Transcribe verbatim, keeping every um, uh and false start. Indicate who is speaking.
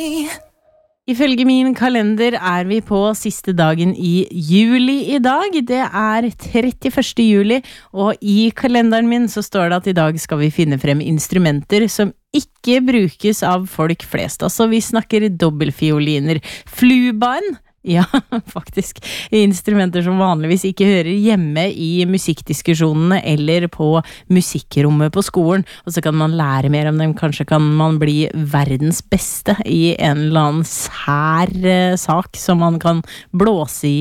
Speaker 1: Ifølge min kalender er vi på siste dagen i juli i dag. Det er trettiførste juli, og i kalenderen min så står det at i dag skal vi finne frem instrumenter som ikke brukes av folk flest. Altså vi snakker dobbeltfioliner, fluebarn. Ja, faktisk. Instrumenter som vanligvis ikke hører hjemme i musikkdiskusjonene eller på musikkrommet på skolen. Og så kan man lære mer om dem. Kanskje kan man bli verdens beste i en eller annen sær sak som man kan blåse i